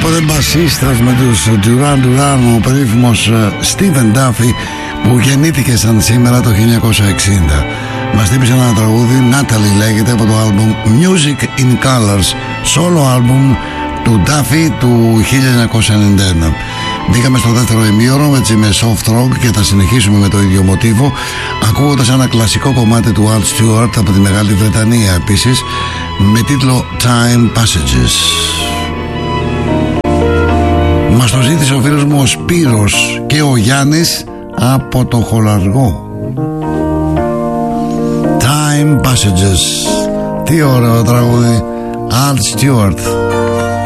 Κάποτε μπασίστας με τους Duran Duran, ο περίφημος Stephen Duffy, που γεννήθηκε σαν σήμερα το 1960. Μας τύπησε ένα τραγούδι, Natalie λέγεται, από το άλμπουμ Music in Colors, solo άλμπουμ του Duffy του 1991. Μπήκαμε στο δεύτερο ημίωρο έτσι με soft rock και θα συνεχίσουμε με το ίδιο μοτίβο, ακούγοντας ένα κλασικό κομμάτι του Al Stewart από τη Μεγάλη Βρετανία επίσης, με τίτλο Time Passages. Μας το ζήτησε ο φίλος μου ο Σπύρος και ο Γιάννης από το Χολαργό. Time Passages. Τι ωραίο τραγούδι. Al Stewart.